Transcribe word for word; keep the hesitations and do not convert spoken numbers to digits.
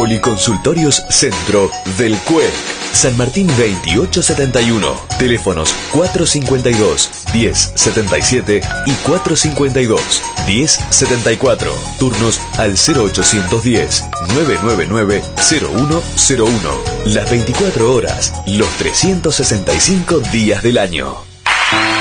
Policonsultorios Centro del C U E C. San Martín veintiocho setenta y uno. Teléfonos cuatro cincuenta y dos, diez setenta y siete y cuatro cincuenta y dos, diez setenta y cuatro. Turnos al cero ochocientos diez, novecientos noventa y nueve, cero uno cero uno. Las veinticuatro horas, los trescientos sesenta y cinco días del año.